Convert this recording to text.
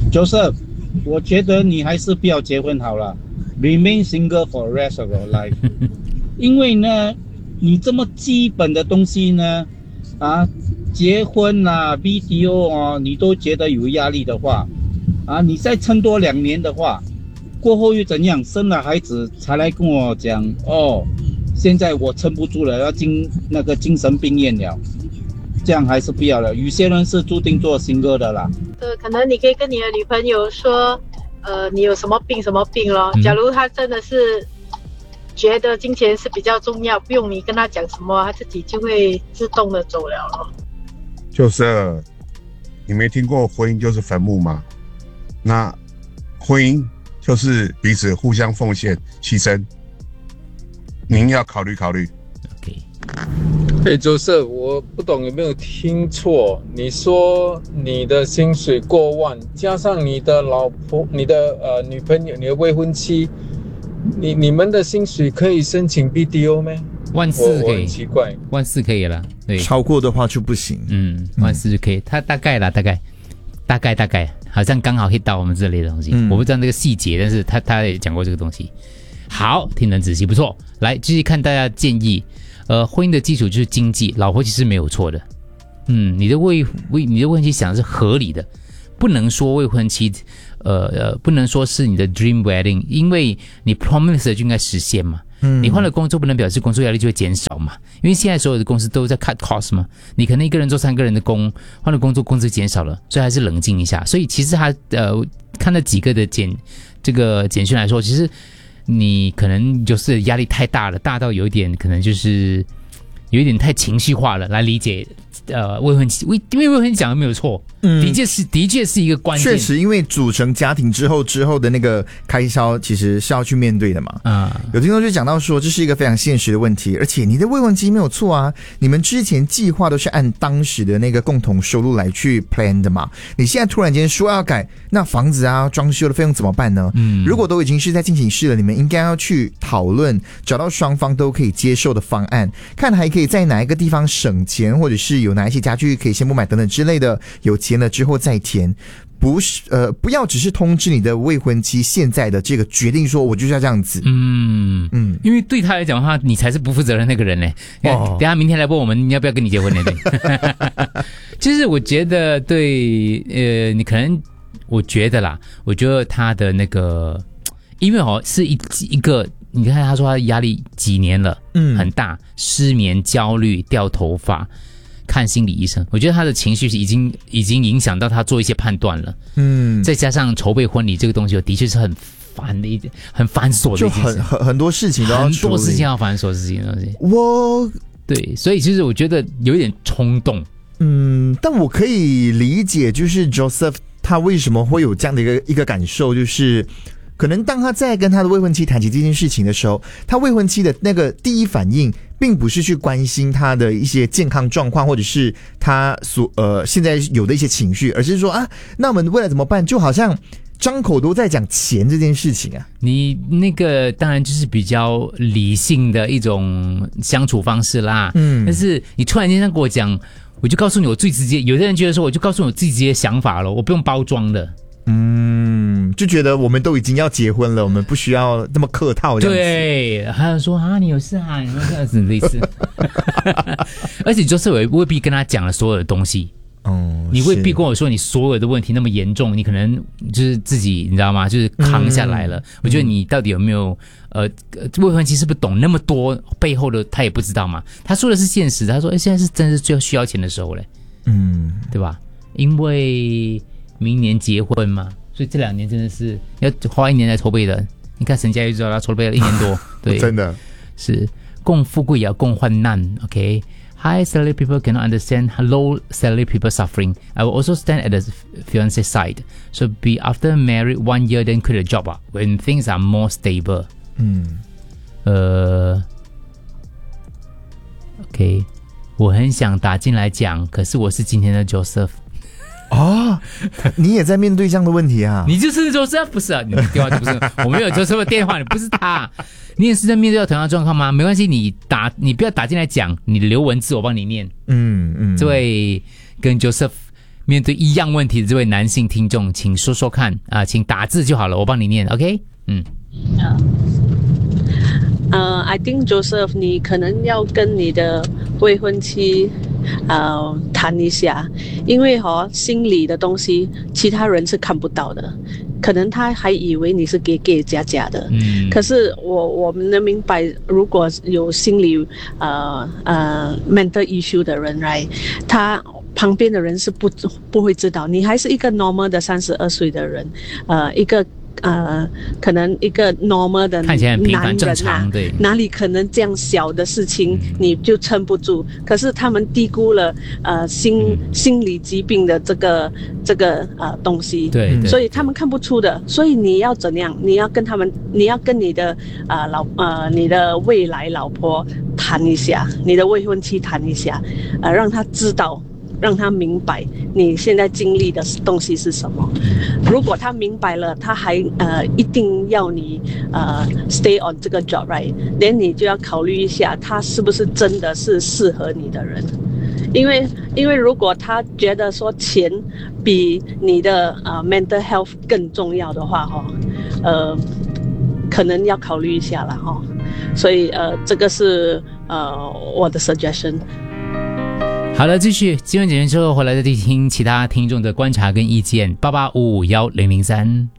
Joseph，我觉得你还是不要结婚好了，remain single for the rest of your life。因为呢，你这么基本的东西呢，结婚啦、BTO 哦，你都觉得有压力的话，你再撑多2年的话，过后又怎样？生了孩子才来跟我讲哦，现在我撑不住了，要进那个精神病院了。这样还是不要了。有些人是注定做single的啦。 可能你可以跟你的女朋友说，你有什么病咯。假如她真的是觉得金钱是比较重要，不用你跟她讲什么，她自己就会自动的走了咯。 就是你没听过婚姻就是坟墓吗？那婚姻就是彼此互相奉献牺牲，您要考虑考虑。 就是我不懂有没有听错，你说你的薪水过万，加上你的老婆、你的女朋友、你的未婚妻，你们的薪水可以申请 BDO 吗？14,000可以，很奇怪 ，14,000可以了，对， 超过的话就不行。 14,000就可以，他大概，好像刚好 hit 到我们这里的东西，我不知道那个细节，但是他也讲过这个东西。好，听人仔细，不错，来继续看大家建议。婚姻的基础就是经济，老婆其实没有错的。你的未婚妻想的是合理的，不能说未婚妻，不能说是你的 dream wedding， 因为你 promise 的就应该实现嘛。你换了工作不能表示工作压力就会减少嘛，因为现在所有的公司都在 cut cost 嘛，你可能一个人做3个人的工，换了工作工资减少了，所以还是冷静一下。所以其实他看了几个的简讯来说，其实你可能就是压力太大了，大到有一点可能就是有一点太情绪化了来理解未婚妻，因为未婚妻讲的没有错，的确是一个关键。 确实，因为组成家庭之后的那个开销，其实是要去面对的嘛。有听众就讲到说，这是一个非常现实的问题，而且你的未婚妻没有错啊，你们之前计划都是按当时的那个共同收入来去 plan 的嘛。你现在突然间说要改，那房子装修的费用怎么办呢？如果都已经是在进行式了，你们应该要去讨论，找到双方都可以接受的方案，看还可以在哪一个地方省钱，或者是有哪一些家具可以先不买等等之类的，有钱了之后再填。不要只是通知你的未婚妻现在的这个决定，说我就是要这样子。 因为对他来讲的话，你才是不负责任那个人呢。等下明天来问我们，你要不要跟你结婚呢？其实我觉得你可能我觉得他的那个，因为是一个。你看他说他压力几年了，很大，失眠、焦虑、掉头发，看心理医生。我觉得他的情绪是已经影响到他做一些判断了。再加上筹备婚礼这个东西，的确是很繁琐的一件事， 就很多事情都要处理， 很多事情要繁琐事情的东西。对，所以其实我觉得有一点冲动。 但我可以理解，就是 Joseph 他为什么会有这样的一个感受，就是可能当他在跟他的未婚妻谈起这件事情的时候，他未婚妻的那个第一反应并不是去关心他的一些健康状况，或者是他现在有的一些情绪，而是说那我们未来怎么办？就好像张口都在讲钱这件事情啊。 你那个当然就是比较理性的一种相处方式啦。但是你突然间跟我讲，我就告诉你我最直接，有的人觉得说我就告诉你我最直接的想法了，我不用包装的。 就觉得我们都已经要结婚了，我们不需要这么客套这样子。 对，还有说你有事你这样子类似。而且就是我未必跟他讲了所有的东西。你未必跟我说你所有的问题那么严重，你可能就是自己你知道吗？就是扛下来了。我觉得你到底有没有未婚妻是不是懂那么多背后的，他也不知道嘛。他说的是现实，他说现在是真的是最需要钱的时候嘞。对吧？因为明年结婚嘛，所以这2年真的是要花1年来筹备的。你看沈佳宜就知道他筹备了1年多，对， 真的是共富贵也要共患难。OK， high salary people cannot understand low salary people suffering. I will also stand at the fiancé side. So be after married 1 year then quit a job when things are more stable. OK， 我很想打进来讲，可是我是今天的 Joseph。 你也在面对这样的问题啊？ 你就是 Joseph 不是你的电话就不是，我没有 Joseph 的电话，你不是他，你也是在面对到同样的状况吗？没关系，你不要打进来讲，你留文字我帮你念。这位跟 Joseph 面对一样问题的这位男性听众，请说说看啊，请打字就好了，我帮你念 ，OK？ I think Joseph， 你可能要跟你的未婚妻谈一下，因为心理的东西其他人是看不到的，可能他还以为你是给假的，可是我们能明白，如果有心理mental issue 的人来，他旁边的人是不会知道，你还是一个 normal 的32岁的人，一个可能一个 normal 的看起来很平凡正男人常，对， 哪里可能这样小的事情你就撑不住？可是他们低估了心理疾病的这个东西， 对， 所以他们看不出的。所以你要怎样？你要跟他们，你要跟你的你的未来老婆谈一下，你的未婚妻谈一下，让他知道。让他明白你现在经历的东西是什么。如果他明白了，他还一定要你stay on 这个 job right， then 你就要考虑一下，他是不是真的是适合你的人。因为如果他觉得说钱比你的mental health 更重要的话，可能要考虑一下了哈。所以这个是我的 suggestion。 好了，继续新闻简讯之后回来再听其他听众的观察跟意见，88551003。